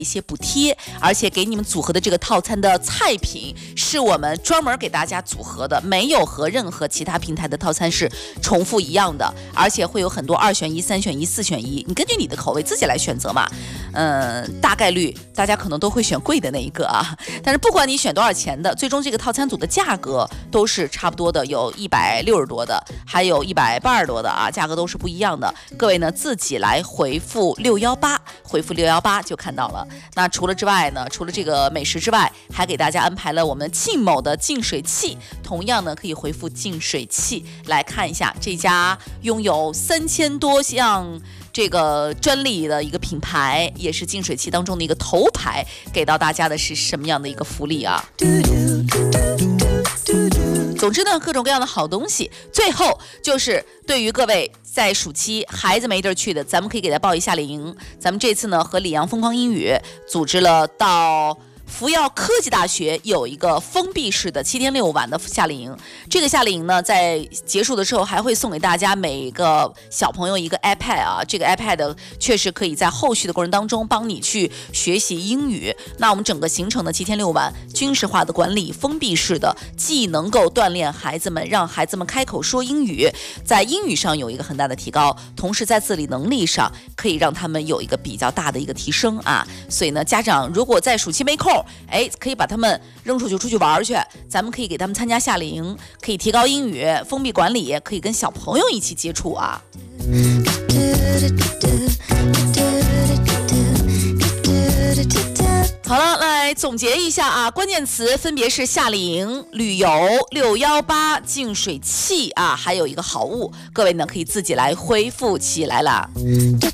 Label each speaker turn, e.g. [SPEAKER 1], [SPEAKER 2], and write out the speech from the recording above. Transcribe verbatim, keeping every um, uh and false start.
[SPEAKER 1] 一些补贴，而且给你们组合的这个套餐的菜品是我们专门给大家组合的，没有和任何其他平台的套餐是重复一样的，而且会有很多二选一、三选一、四选一，你根据你的口味自己来选择嘛。嗯，大概率大家可能都会选贵的那一个啊，但是不管你选多少钱的，最终这个套餐组的价格都是差不多的，有一百六十多的，还有一百八十多的啊，价格都是不一样的。各位呢自己来回复六一八，回复六一八就看到了。那除了之外呢，除了这个美食之外，还给大家安排了我们沁某的净水器，同样呢可以回复净水器来看一下这家拥有三千多项这个专利的一个品牌，也是净水器当中的一个头牌，给到大家的是什么样的一个福利啊？总之呢，各种各样的好东西。最后就是对于各位在暑期孩子没地儿去的，咱们可以给他报一夏令营。咱们这次呢和里昂疯狂英语组织了到福耀科技大学有一个封闭式的七天六晚的夏令营，这个夏令营呢，在结束的时候还会送给大家每个小朋友一个 iPad 啊，这个 iPad 确实可以在后续的过程当中帮你去学习英语。那我们整个行程的七天六晚，军事化的管理，封闭式的，既能够锻炼孩子们，让孩子们开口说英语，在英语上有一个很大的提高，同时在自理能力上可以让他们有一个比较大的一个提升啊。所以呢，家长如果在暑期没空，哎，可以把他们扔出去出去玩去，咱们可以给他们参加夏令营，可以提高英语，封闭管理，可以跟小朋友一起接触啊。好了，来总结一下啊，关键词分别是夏令营、旅游、六一八、净水器啊，还有一个好物，各位呢可以自己来恢复起来了。